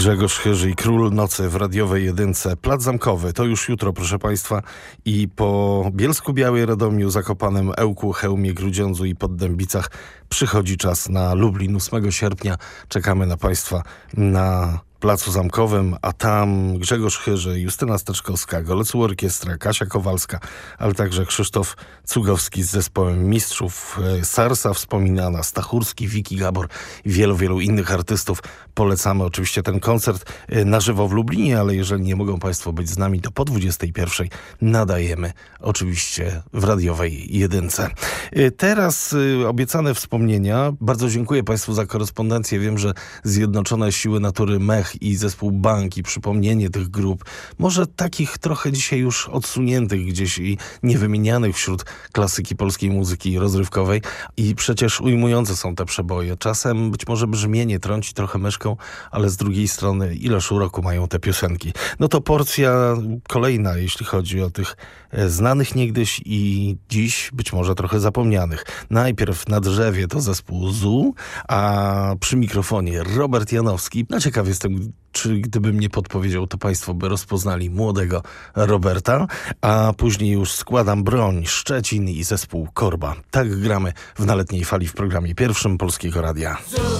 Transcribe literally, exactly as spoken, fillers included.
Grzegorz Chyży i Król Nocy w radiowej jedynce. Plac Zamkowy to już jutro, proszę Państwa, i po Bielsku-Białej, Radomiu, Zakopanem, Ełku, Chełmie, Grudziądzu i Poddębicach przychodzi czas na Lublin. ósmego sierpnia czekamy na Państwa na Placu Zamkowym, a tam Grzegorz Chyży, Justyna Steczkowska, Golecu Orkiestra, Kasia Kowalska, ale także Krzysztof Cugowski z zespołem Mistrzów, Sarsa wspominana, Stachurski, Wiki Gabor i wielu, wielu innych artystów. Polecamy oczywiście ten koncert na żywo w Lublinie, ale jeżeli nie mogą Państwo być z nami, to po dwudziestej pierwszej nadajemy oczywiście w radiowej jedynce. Teraz obiecane wspomnienia. Bardzo dziękuję Państwu za korespondencję. Wiem, że Zjednoczone Siły Natury Mech i zespół Banki, przypomnienie tych grup, może takich trochę dzisiaj już odsuniętych gdzieś i niewymienianych wśród klasyki polskiej muzyki rozrywkowej, i przecież ujmujące są te przeboje. Czasem być może brzmienie trąci trochę myszką, ale z drugiej strony ileż uroku mają te piosenki. No to porcja kolejna, jeśli chodzi o tych znanych niegdyś i dziś być może trochę zapomnianych. Najpierw Na drzewie to zespół Zoo, a przy mikrofonie Robert Janowski. No ciekaw jestem, czy gdybym nie podpowiedział, to Państwo by rozpoznali młodego Roberta, a później już Składam broń, Szczecin i zespół Korba. Tak gramy w Na letniej fali w programie pierwszym Polskiego Radia.